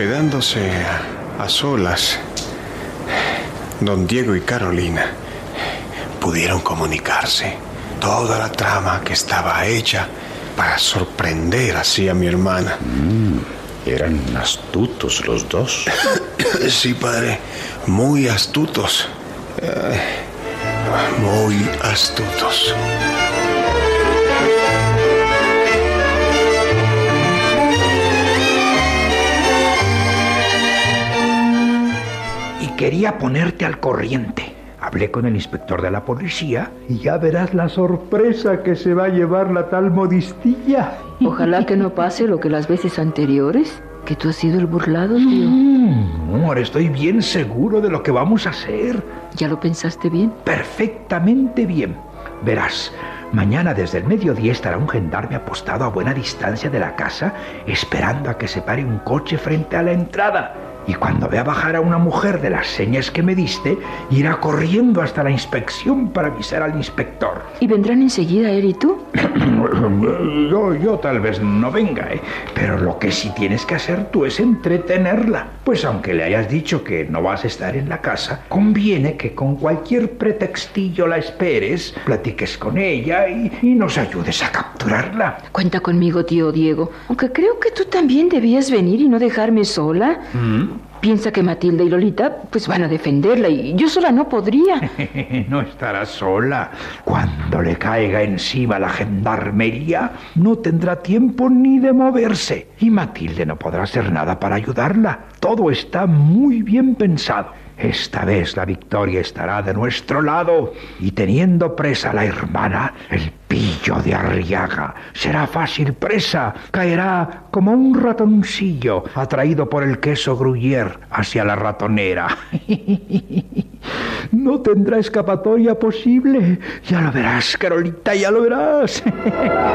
Quedándose a solas, don Diego y Carolina pudieron comunicarse. Toda la trama que estaba hecha para sorprender así a mi hermana. Eran astutos los dos. Sí, padre, muy astutos. Muy astutos. Y quería ponerte al corriente. Hablé con el inspector de la policía y ya verás la sorpresa que se va a llevar la tal Modistilla. Ojalá que no pase lo que las veces anteriores, que tú has sido el burlado, tío. Amor, estoy bien seguro de lo que vamos a hacer. ¿Ya lo pensaste bien? Perfectamente bien. Verás, mañana desde el mediodía estará un gendarme apostado a buena distancia de la casa, esperando a que se pare un coche frente a la entrada. Y cuando vea bajar a una mujer de las señas que me diste, irá corriendo hasta la inspección para avisar al inspector. ¿Y vendrán enseguida él y tú? Yo tal vez no venga, pero lo que sí tienes que hacer tú es entretenerla. Pues aunque le hayas dicho que no vas a estar en la casa, conviene que con cualquier pretextillo la esperes, platiques con ella y nos ayudes a capturarla. Cuenta conmigo, tío Diego. Aunque creo que tú también debías venir y no dejarme sola. Piensa que Matilda y Lolita pues van a defenderla y yo sola no podría. No estará sola. Cuando le caiga encima la gendarmería, no tendrá tiempo ni de moverse. Y Matilde no podrá hacer nada para ayudarla. Todo está muy bien pensado. Esta vez la victoria estará de nuestro lado y teniendo presa a la hermana, el pillo de Arriaga será fácil presa. Caerá como un ratoncillo atraído por el queso Gruyère hacia la ratonera. No tendrá escapatoria posible. Ya lo verás, Carolita, ya lo verás.